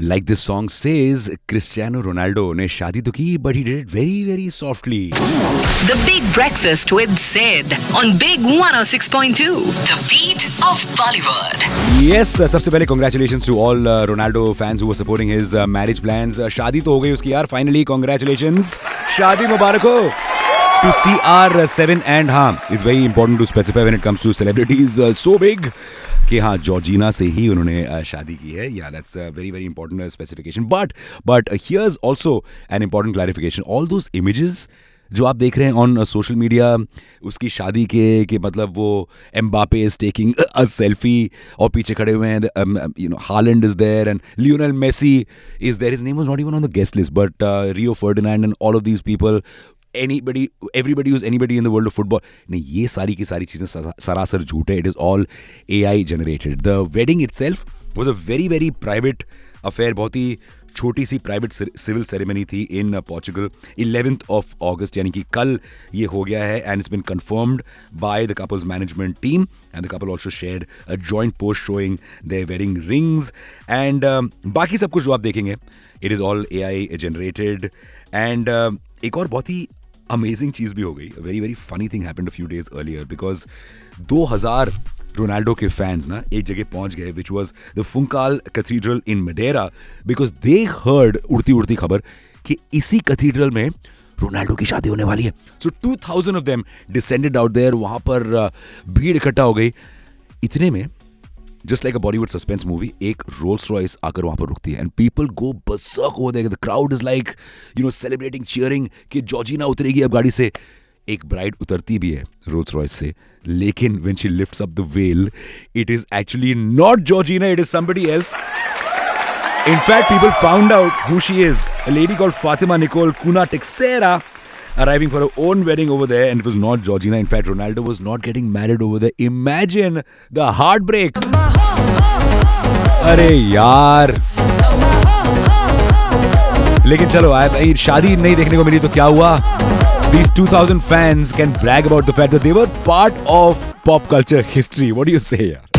Like this song says, Cristiano Ronaldo ने शादी तो की, but he did it very, very softly. The Big Breakfast with Sid on Big 106.2, the beat of Bollywood. Yes, सबसे पहले congratulations to all Ronaldo fans who were supporting his marriage plans. शादी तो हो गई उसकी यार, finally congratulations. शादी मुबारक हो. To CR7 and हाँ, it's very important to specify when it comes to celebrities so big कि हाँ जॉर्जिना से ही उन्होंने शादी की है. Yeah, that's a very very important specification. But here's also an important clarification. All those images जो आप देख रहे हैं ऑन सोशल मीडिया उसकी शादी के मतलब वो Mbappe is taking a selfie और पीछे खड़े हुए हैं you know Holland is there and Lionel Messi is there. His name was not even on the guest list but Rio Ferdinand and all of these people everybody who's anybody in the world of football. नहीं, ये सारी की सारी चीज़ें सरासर झूठ है. It is all AI generated. The wedding itself was a very very private affair. बहुत ही छोटी सी प्राइवेट सिविल सेरेमनी थी इन पोर्चुगल. 11th of August यानी कि कल ये हो गया है and it's been confirmed by the couple's management team and the couple also shared a joint post showing their wedding rings and बाकी सब कुछ जो आप देखेंगे it is all AI generated and एक और बहुत ही अमेजिंग चीज़ भी हो गई. Very very funny thing happened a few days earlier because 2000 Ronaldo के फैंस ना एक जगह पहुंच गए which was the फुंकाल cathedral in मडेरा because they heard उड़ती उड़ती खबर कि इसी कैथीड्रल में रोनाल्डो की शादी होने वाली है. सो 2000 of them descended out there. वहां पर भीड़ इकट्ठा हो गई. इतने में just like a Bollywood suspense movie, एक Rolls Royce आकर वहाँ पर रुकती है and people go berserk over there. The crowd is like, you know, celebrating, cheering कि जॉर्जिना उतरेगी अब गाड़ी से. एक ब्राइड उतरती भी है Rolls Royce से, लेकिन when she lifts up the veil, it is actually not Georgina, it is somebody else. In fact, people found out who she is. A lady called Fatima Nicole Cunha Texera arriving for her own wedding over there and it was not Georgina. In fact, Ronaldo was not getting married over there. Imagine the heartbreak. अरे यार, लेकिन चलो शादी नहीं देखने को मिली तो क्या हुआ? These 2000 fans can brag about the fact that they were part of pop culture history. What do you say?